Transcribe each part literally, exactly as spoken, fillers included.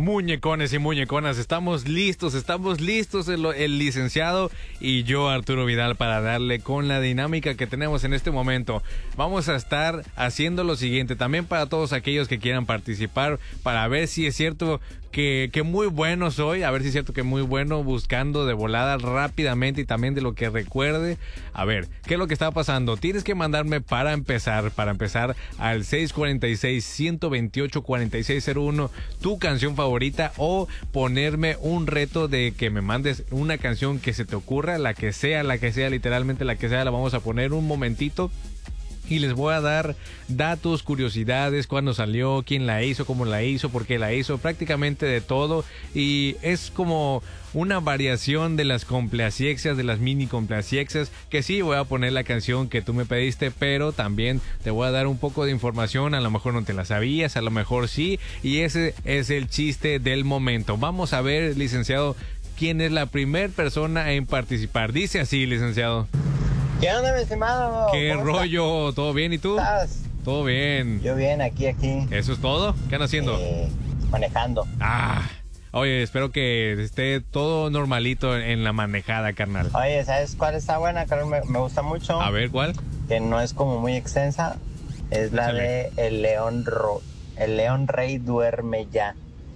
Muñecones y muñeconas, estamos listos, estamos listos el, el licenciado y yo, Arturo Vidal, para darle con la dinámica que tenemos en este momento. Vamos a estar haciendo lo siguiente, también para todos aquellos que quieran participar, para ver si es cierto que, que muy bueno soy, a ver si es cierto que muy bueno, buscando de volada rápidamente y también de lo que recuerde. A ver, ¿qué es lo que está pasando? Tienes que mandarme para empezar, para empezar al seis cuatro seis, uno dos ocho, cuatro seis cero uno tu canción favorita o ponerme un reto de que me mandes una canción que se te ocurra, la que sea, la que sea, literalmente la que sea, la vamos a poner un momentito. Y les voy a dar datos, curiosidades, cuándo salió, quién la hizo, cómo la hizo, por qué la hizo, prácticamente de todo. Y es como una variación de las complaciexas, de las mini complaciexas, que sí voy a poner la canción que tú me pediste, pero también te voy a dar un poco de información, a lo mejor no te la sabías, a lo mejor sí, y ese es el chiste del momento. Vamos a ver, licenciado, quién es la primer persona en participar. Dice así, licenciado. ¿Qué onda, mi estimado? ¿Qué rollo? Está? ¿Todo bien? ¿Y tú? ¿Estás? Todo bien. Yo bien, aquí, aquí. ¿Eso es todo? ¿Qué andan haciendo? Eh, manejando. Ah, oye, espero que esté todo normalito en la manejada, carnal. Oye, ¿sabes cuál está buena? Creo que me, me gusta mucho. A ver, ¿cuál? Que no es como muy extensa. Es la Échale. de El León Ro El León Rey duerme ya.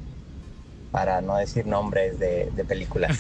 Para no decir nombres de, de películas.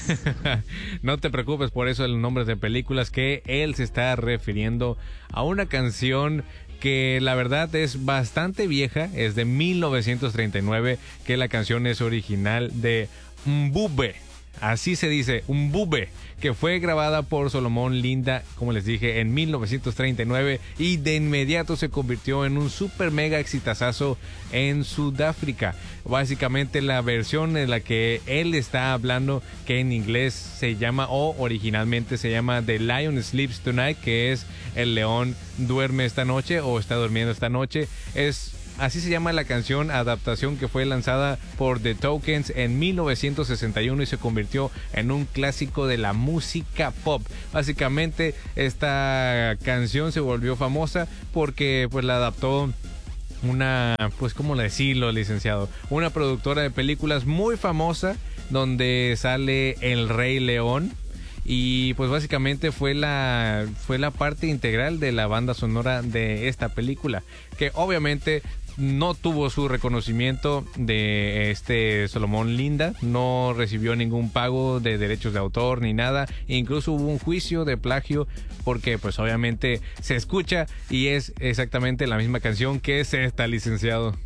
No te preocupes por eso, el nombre de películas, que él se está refiriendo a una canción que la verdad es bastante vieja, es de mil novecientos treinta y nueve, que la canción es original de Mbube. Así se dice, Mbube, que fue grabada por Solomon Linda, como les dije, en mil novecientos treinta y nueve y de inmediato se convirtió en un super mega exitazazo en Sudáfrica. Básicamente la versión en la que él está hablando, que en inglés se llama, o originalmente se llama The Lion Sleeps Tonight, que es El león duerme esta noche o está durmiendo esta noche, es... Así se llama la canción, adaptación que fue lanzada por The Tokens en mil novecientos sesenta y uno y se convirtió en un clásico de la música pop. Básicamente esta canción se volvió famosa porque pues la adaptó una, pues cómo decirlo, licenciado, una productora de películas muy famosa donde sale el Rey León. Y pues básicamente fue la fue la parte integral de la banda sonora de esta película, que obviamente no tuvo su reconocimiento de este Solomon Linda, no recibió ningún pago de derechos de autor ni nada, incluso hubo un juicio de plagio porque pues obviamente se escucha y es exactamente la misma canción que es esta, licenciado.